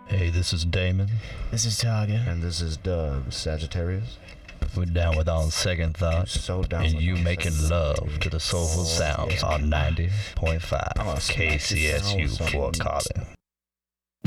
Hey, this is Damon. This is Target. And this is Doug, Sagittarius. We're down with On Second Thought. So down and with you On making Second love to the soulful sounds on 90.5 KCSU Fort Collins.